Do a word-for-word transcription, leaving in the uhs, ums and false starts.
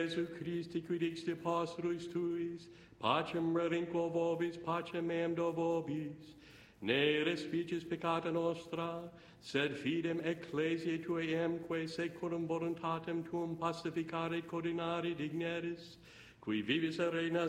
Jesu Christi, quid ixte pastorus tuis, pacem relinquo vobis, pacem meam do vobis, ne respicis peccata nostra, sed fidem ecclesiae tuae emque seculum voluntatem tuum pacificare coordinare digneris, qui vivis et regnas